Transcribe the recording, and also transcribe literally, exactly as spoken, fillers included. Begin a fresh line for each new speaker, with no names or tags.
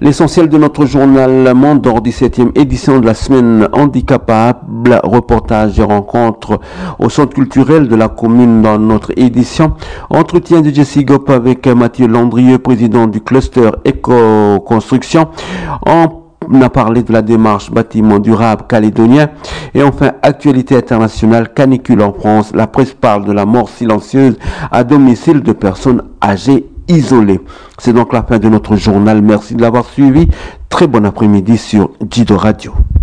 L'essentiel de notre journal Mondor, dix-septième édition de la semaine handicapable, reportage et rencontre au centre culturel de la commune dans notre édition. Entretien de Jessie Gop avec Mathieu Landrieux, président du cluster éco-construction. On a parlé de la démarche bâtiment durable calédonien. Et enfin, actualité internationale, canicule en France. La presse parle de la mort silencieuse à domicile de personnes âgées isolées. C'est donc la fin de notre journal. Merci de l'avoir suivi. Très bon après-midi sur Jido Radio.